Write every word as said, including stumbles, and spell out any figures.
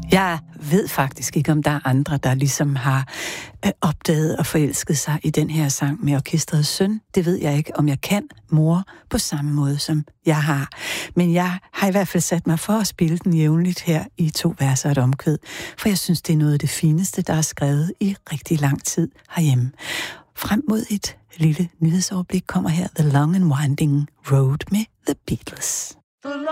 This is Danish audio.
Jeg ved faktisk ikke, om der er andre, der ligesom har øh, opdaget og forelsket sig i den her sang med orkestrets søn. Det ved jeg ikke, om jeg kan, mor, på samme måde, som jeg har. Men jeg har i hvert fald sat mig for at spille den jævnligt her i to verser og et omkvæd, for jeg synes, det er noget af det fineste, der er skrevet i rigtig lang tid herhjemme. Frem mod et lille nyhedsoverblik kommer her The Long and Winding Road med The Beatles.